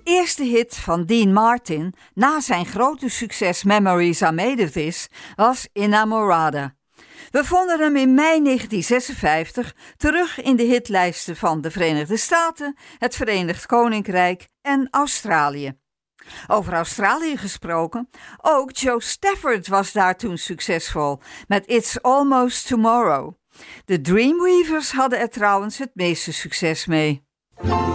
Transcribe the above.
eerste hit van Dean Martin na zijn grote succes Memories Are Made of This was Enamorada. We vonden hem in mei 1956 terug in de hitlijsten van de Verenigde Staten, het Verenigd Koninkrijk en Australië. Over Australië gesproken, ook Joe Stafford was daar toen succesvol met It's Almost Tomorrow. De Dreamweavers hadden er trouwens het meeste succes mee.